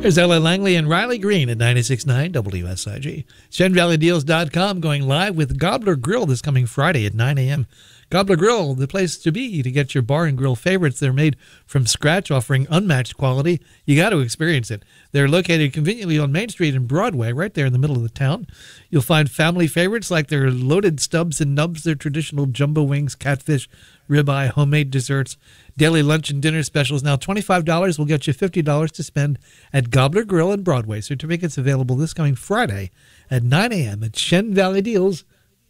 There's Ella Langley and Riley Green at 96.9 WSIG. ShenValleyDeals.com going live with Gobbler Grill this coming Friday at 9 a.m. Gobbler Grill, the place to be to get your bar and grill favorites. They're made from scratch, offering unmatched quality. You got to experience it. They're located conveniently on Main Street and Broadway, right there in the middle of the town. You'll find family favorites like their loaded stubs and nubs, their traditional jumbo wings, catfish, ribeye, homemade desserts, daily lunch and dinner specials. Now $25 will get you $50 to spend at Gobbler Grill and Broadway. Certificates available this coming Friday at 9 a.m. at ShenValleyDeals.com.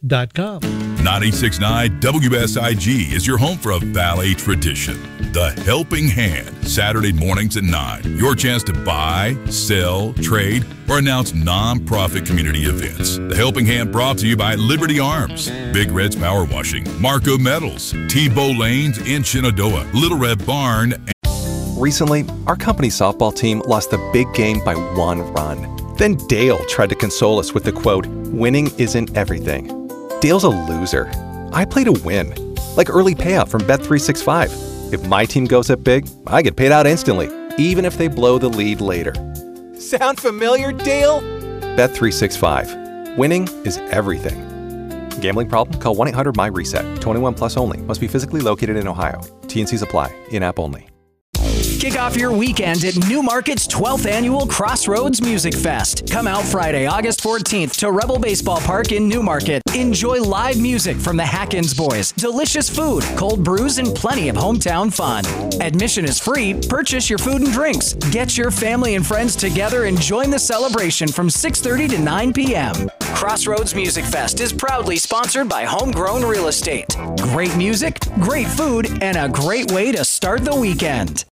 96.9 WSIG is your home for a Valley tradition. The Helping Hand, Saturday mornings at 9. Your chance to buy, sell, trade, or announce non-profit community events. The Helping Hand brought to you by Liberty Arms, Big Red's Power Washing, Marco Metals, T-Bow Lanes in Shenandoah, Little Red Barn. Recently, our company softball team lost the big game by 1 run. Then Dale tried to console us with the quote, "Winning isn't everything." Dale's a loser. I play to win. Like early payout from Bet365. If my team goes up big, I get paid out instantly, even if they blow the lead later. Sound familiar, Dale? Bet365. Winning is everything. Gambling problem? Call 1-800-MY-RESET. 21 plus only. Must be physically located in Ohio. T&Cs apply. In-app only. Kick off your weekend at Newmarket's 12th annual Crossroads Music Fest. Come out Friday, August 14th to Rebel Baseball Park in Newmarket. Enjoy live music from the Hackins Boys, delicious food, cold brews, and plenty of hometown fun. Admission is free. Purchase your food and drinks. Get your family and friends together and join the celebration from 6:30 to 9 p.m. Crossroads Music Fest is proudly sponsored by Homegrown Real Estate. Great music, great food, and a great way to start the weekend.